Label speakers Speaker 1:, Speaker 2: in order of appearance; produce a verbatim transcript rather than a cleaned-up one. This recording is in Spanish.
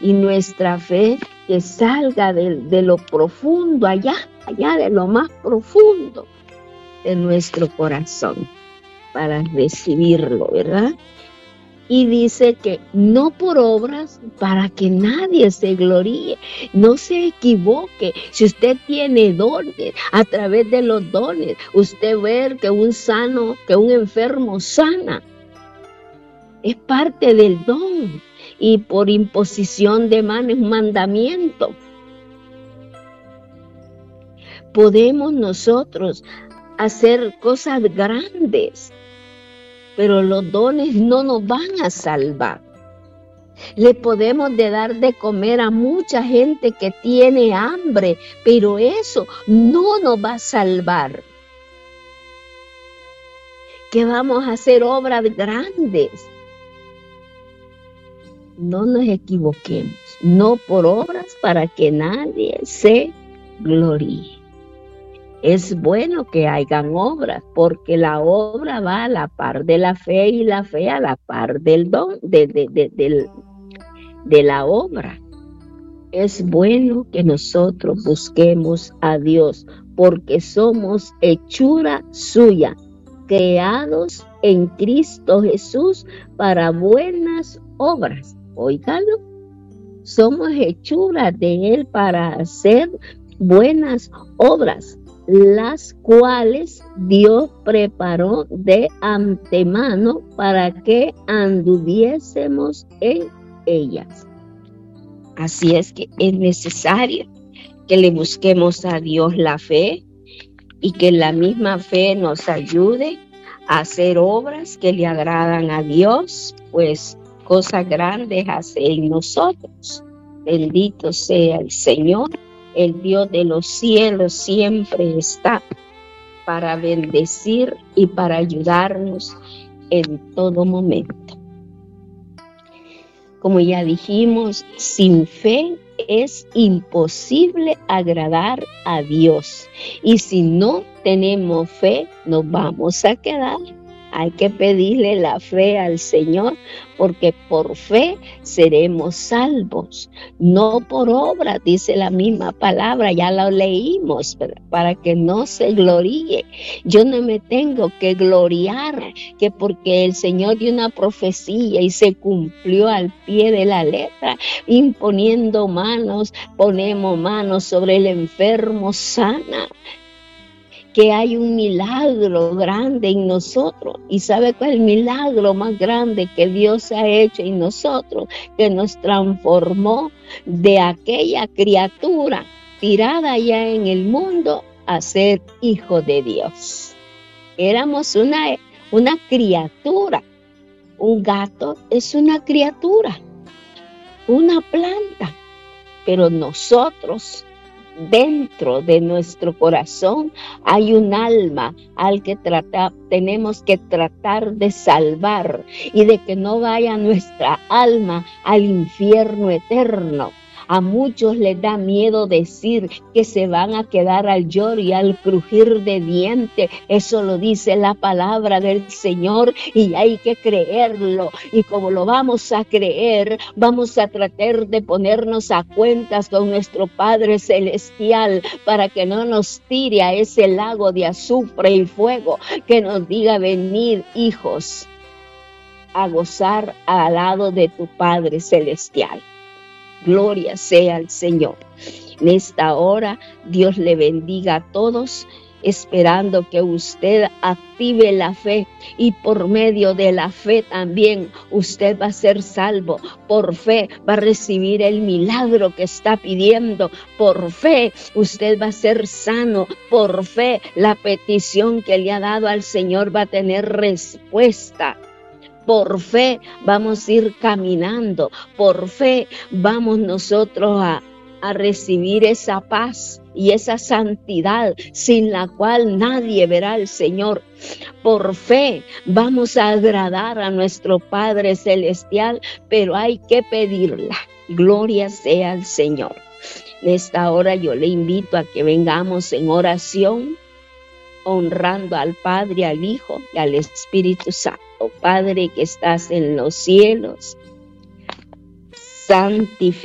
Speaker 1: y nuestra fe que salga de, de lo profundo, allá, allá de lo más profundo de nuestro corazón para recibirlo, ¿verdad? Y dice que no por obras para que nadie se gloríe, no se equivoque. Si usted tiene dones, a través de los dones, usted ve que un sano, que un enfermo sana, es parte del don y por imposición de manos es un mandamiento. Podemos nosotros hacer cosas grandes, pero los dones no nos van a salvar. Le podemos de dar de comer a mucha gente que tiene hambre, pero eso no nos va a salvar. Que vamos a hacer obras grandes. No nos equivoquemos, no por obras para que nadie se gloríe. Es bueno que hagan obras, porque la obra va a la par de la fe y la fe a la par del don, de, de, de, de, de la obra. Es bueno que nosotros busquemos a Dios, porque somos hechura suya, creados en Cristo Jesús para buenas obras. Óigalo, somos hechuras de Él para hacer buenas obras, las cuales Dios preparó de antemano para que anduviésemos en ellas. Así es que es necesario que le busquemos a Dios la fe y que la misma fe nos ayude a hacer obras que le agradan a Dios, pues cosas grandes hace en nosotros. Bendito sea el Señor. El Dios de los cielos siempre está para bendecir y para ayudarnos en todo momento. Como ya dijimos, sin fe es imposible agradar a Dios. Y si no tenemos fe, nos vamos a quedar. Hay que pedirle la fe al Señor, porque por fe seremos salvos, no por obra, dice la misma palabra, ya lo leímos, para que no se gloríe. Yo no me tengo que gloriar, que porque el Señor dio una profecía y se cumplió al pie de la letra, imponiendo manos, ponemos manos sobre el enfermo, sana. Que hay un milagro grande en nosotros. ¿Y sabe cuál es el milagro más grande que Dios ha hecho en nosotros? Que nos transformó de aquella criatura tirada allá en el mundo a ser hijos de Dios. Éramos una, una criatura. Un gato es una criatura, una planta, pero nosotros, dentro de nuestro corazón hay un alma al que trata, tenemos que tratar de salvar y de que no vaya nuestra alma al infierno eterno. A muchos les da miedo decir que se van a quedar al lloro y al crujir de dientes. Eso lo dice la palabra del Señor y hay que creerlo. Y como lo vamos a creer, vamos a tratar de ponernos a cuentas con nuestro Padre Celestial para que no nos tire a ese lago de azufre y fuego, que nos diga: venid, hijos, a gozar al lado de tu Padre Celestial. Gloria sea al Señor. En esta hora, Dios le bendiga a todos, esperando que usted active la fe y por medio de la fe también usted va a ser salvo. Por fe va a recibir el milagro que está pidiendo. Por fe usted va a ser sano. Por fe la petición que le ha dado al Señor va a tener respuesta. Por fe vamos a ir caminando, por fe vamos nosotros a, a recibir esa paz y esa santidad sin la cual nadie verá al Señor. Por fe vamos a agradar a nuestro Padre Celestial, pero hay que pedirla. Gloria sea al Señor. En esta hora yo le invito a que vengamos en oración, honrando al Padre, al Hijo y al Espíritu Santo. Padre que estás en los cielos, santificado